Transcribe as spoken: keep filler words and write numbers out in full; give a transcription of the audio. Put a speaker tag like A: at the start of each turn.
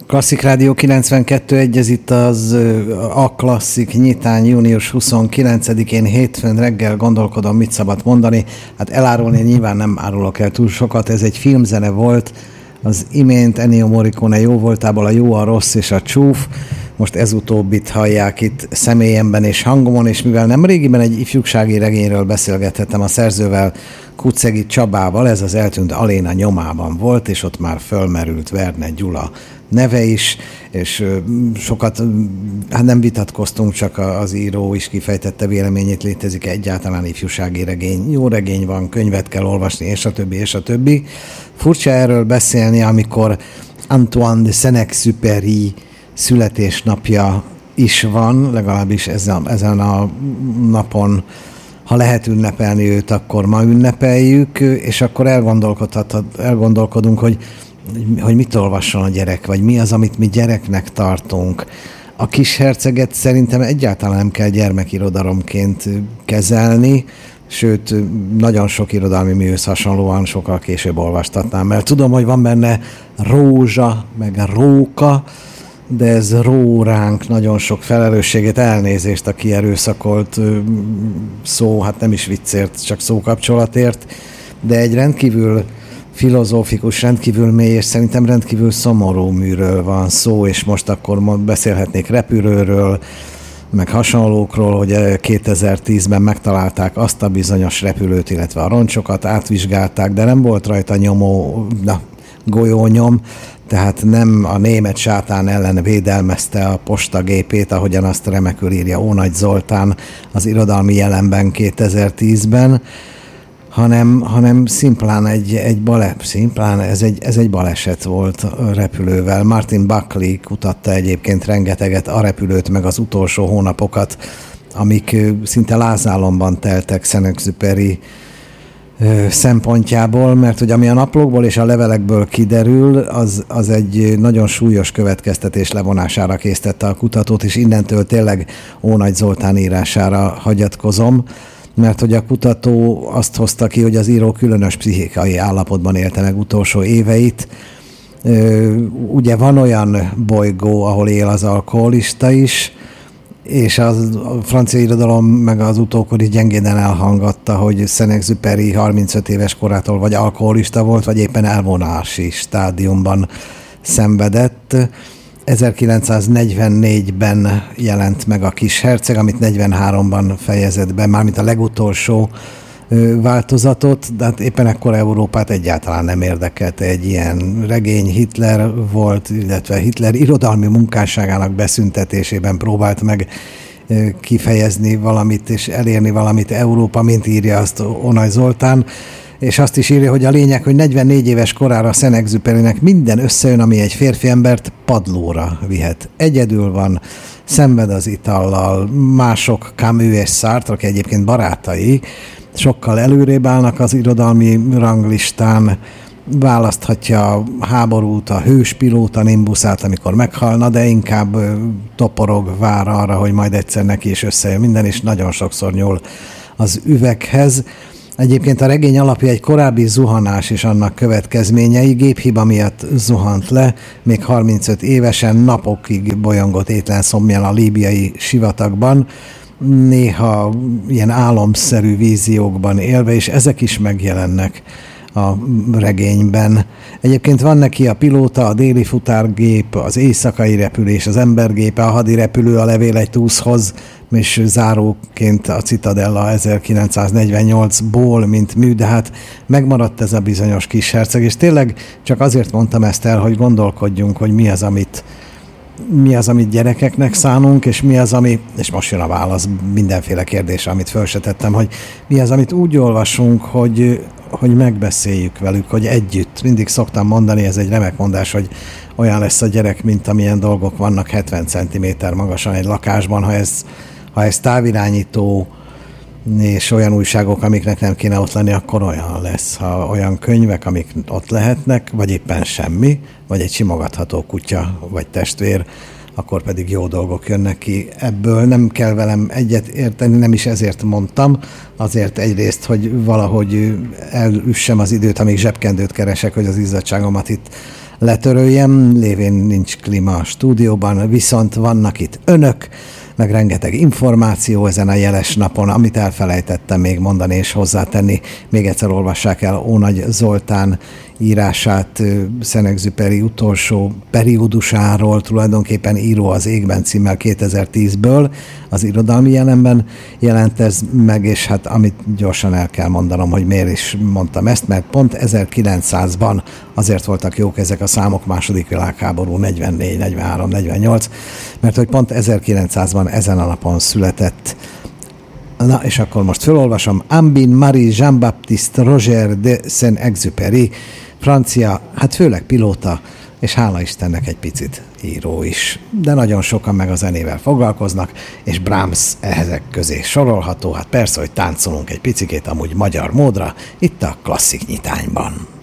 A: Klasszik Rádió kilencvenkettő egy, ez itt az A Klasszik nyitán június huszonkilencedikén hétfőn reggel, gondolkodom, mit szabad mondani. Hát elárulni nyilván nem árulok el túl sokat, ez egy filmzene volt, az imént Ennio Morricone jó voltából a Jó, a Rossz és a Csúf. Most ez utóbbit hallják itt személyemben és hangomon, és mivel nem régiben egy ifjúsági regényről beszélgethettem a szerzővel, Kuczegi Csabával, ez az Eltűnt Aléna nyomában volt, és ott már fölmerült Verne Gyula neve is, és sokat, hát nem vitatkoztunk, csak az író is kifejtette véleményét, létezik egyáltalán ifjúsági regény, jó regény van, könyvet kell olvasni, és a többi, és a többi. Furcsa erről beszélni, amikor Antoine de Saint-Exupéry születésnapja is van, legalábbis ezen, ezen a napon, ha lehet ünnepelni őt, akkor ma ünnepeljük, és akkor elgondolkodunk, hogy, hogy mit olvasson a gyerek, vagy mi az, amit mi gyereknek tartunk. A Kisherceget szerintem egyáltalán nem kell gyermekirodalomként kezelni, sőt, nagyon sok irodalmi műhöz hasonlóan sokkal később olvastatnám, mert tudom, hogy van benne rózsa, meg róka, de ez ró ránk nagyon sok felelősséget, elnézést a kierőszakolt szó, hát nem is viccért, csak szókapcsolatért, de egy rendkívül filozófikus, rendkívül mély, és szerintem rendkívül szomorú műről van szó, és most akkor beszélhetnék repülőről, meg hasonlókról, hogy kétezer-tízben megtalálták azt a bizonyos repülőt, illetve a roncsokat, átvizsgálták, de nem volt rajta nyomó, na, golyónyom, tehát nem a német sátán ellen védelmezte a postagépét, ahogyan azt remekül írja Ónagy Zoltán az Irodalmi Jelenben kétezer-tízben, hanem, hanem szimplán egy, egy bale, szimplán ez egy, ez egy baleset volt a repülővel. Martin Buckley kutatta egyébként rengeteget a repülőt, meg az utolsó hónapokat, amik szinte lázálomban teltek Saint-Exupéry szempontjából, mert hogy ami a naplókból és a levelekből kiderül, az, az egy nagyon súlyos következtetés levonására késztette a kutatót, és innentől tényleg Ónagy Zoltán írására hagyatkozom, mert hogy a kutató azt hozta ki, hogy az író különös pszichikai állapotban élte meg utolsó éveit. Ugye van olyan bolygó, ahol él az alkoholista is, és az, a francia irodalom meg az utókori gyengéden elhangatta, hogy Saint-Exupéry harmincöt éves korától vagy alkoholista volt, vagy éppen elvonási stádiumban szenvedett. ezerkilencszáznegyvennégyben jelent meg a Kisherceg, amit negyvenháromban fejezett be, mármint a legutolsó változatot, de hát éppen ekkor Európát egyáltalán nem érdekelte egy ilyen regény. Hitler volt, illetve Hitler irodalmi munkásságának beszüntetésében próbált meg kifejezni valamit és elérni valamit Európa, mint írja azt Ónagy Zoltán, és azt is írja, hogy a lényeg, hogy negyvennégy éves korára Saint-Exupérynek minden összejön, ami egy férfi embert padlóra vihet. Egyedül van, szenved az itallal, mások, Camus és Sartre, aki egyébként barátai, sokkal előrébb állnak az irodalmi ranglistán, választhatja a háborút, a hőspilóta nimbuszát, amikor meghalna, de inkább toporog, vár arra, hogy majd egyszer neki is összejön minden, és nagyon sokszor nyúl az üveghez. Egyébként a regény alapja egy korábbi zuhanás és annak következményei. Géphiba miatt zuhant le, még harmincöt évesen napokig bolyongott étlen szomjan a líbiai sivatagban, néha ilyen álomszerű víziókban élve, és ezek is megjelennek a regényben. Egyébként van neki a pilóta, a déli futárgép, az éjszakai repülés, az embergépe, a hadirepülő, a levél egy túszhoz, és záróként a Citadella ezerkilencszáznegyvennyolcból, mint mű, de hát megmaradt ez a bizonyos Kisherceg, és tényleg csak azért mondtam ezt el, hogy gondolkodjunk, hogy mi az, amit mi az, amit gyerekeknek szánunk, és mi az, ami, és most jön a válasz mindenféle kérdésre, amit föl se tettem, hogy mi az, amit úgy olvasunk, hogy, hogy megbeszéljük velük, hogy együtt. Mindig szoktam mondani, ez egy remek mondás, hogy olyan lesz a gyerek, mint amilyen dolgok vannak hetven centiméter magasan egy lakásban, ha ez, ha ez távirányító, és olyan újságok, amiknek nem kéne ott lenni, akkor olyan lesz. Ha olyan könyvek, amik ott lehetnek, vagy éppen semmi, vagy egy simogatható kutya, vagy testvér, akkor pedig jó dolgok jönnek ki ebből. Nem kell velem egyet érteni, nem is ezért mondtam, azért egyrészt, hogy valahogy elüssem az időt, amíg zsebkendőt keresek, hogy az izzadságomat itt letöröljem, lévén nincs klíma a stúdióban, viszont vannak itt önök, meg rengeteg információ ezen a jeles napon, amit elfelejtettem még mondani és hozzátenni. Még egyszer olvassák el Ónagy Zoltán írását Saint-Exupéry utolsó periódusáról, tulajdonképpen Író az égben címmel kétezer-tízből, az Irodalmi Jelenben jelent ez meg, és hát amit gyorsan el kell mondanom, hogy miért is mondtam ezt, mert pont ezerkilencszázban azért voltak jók ezek a számok, második világháború, negyvennégy, negyvenhárom, negyvennyolc, mert hogy pont ezerkilencszázban ezen a napon született. Na, és akkor most felolvasom. Ambin-Marie Jean-Baptiste Roger de Saint-Exupéry, francia, hát főleg pilóta, és hála Istennek egy picit író is. De nagyon sokan meg a zenével foglalkoznak, és Brahms ezek közé sorolható. Hát persze, hogy táncolunk egy picikét amúgy magyar módra, itt a klasszik nyitányban.